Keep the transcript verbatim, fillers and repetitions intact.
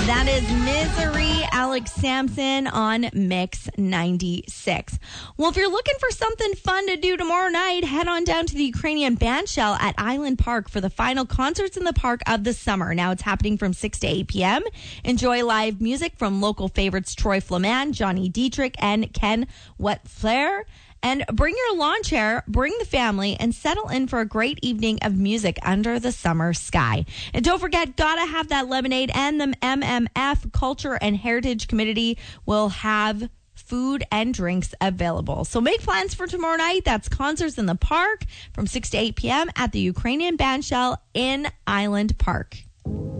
That is Misery, Alex Sampson on Mix ninety-six. Well, if you're looking for something fun to do tomorrow night, head on down to the Ukrainian Bandshell at Island Park for the final Concerts in the Park of the summer. Now it's happening from six to eight p.m. Enjoy live music from local favorites Troy Flaman, Johnny Dietrich, and Ken Wetflair. And bring your lawn chair, bring the family, and settle in for a great evening of music under the summer sky. And don't forget, gotta have that lemonade, and the M M F Culture and Heritage Committee will have food and drinks available. So make plans for tomorrow night. That's Concerts in the Park from six to eight p.m. at the Ukrainian Bandshell in Island Park.